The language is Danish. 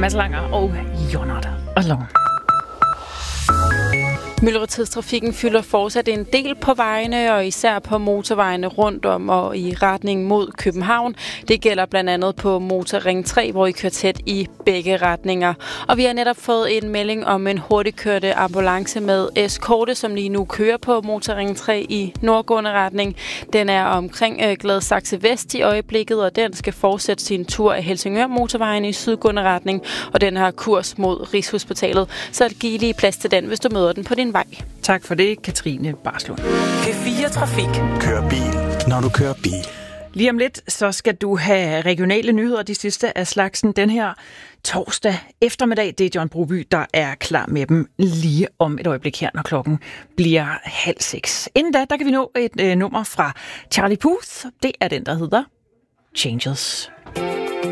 Mads Langer og You're Not Alone. Myldretidstrafikken fylder fortsat en del på vejene, og især på motorvejene rundt om og i retning mod København. Det gælder blandt andet på Motorring 3, hvor I kører tæt i begge retninger. Og vi har netop fået en melding om en hurtigkørende ambulance med eskorte, som lige nu kører på Motorring 3 i nordgående retning. Den er omkring Gladsaxe Vest i øjeblikket, og den skal fortsætte sin tur af Helsingør Motorvejen i sydgående retning, og den har kurs mod Rigshospitalet. Så giv lige plads til den, hvis du møder den på din vej. Tak for det, Katrine Barslund. P4 Trafik. Kør bil, når du kører bil. Lige om lidt, så skal du have regionale nyheder, de sidste af slagsen. Den her torsdag eftermiddag, det er John Broby, der er klar med dem lige om et øjeblik her, når klokken bliver 5:30. Inden da, der kan vi nå et nummer fra Charlie Puth. Det er den, der hedder Changes.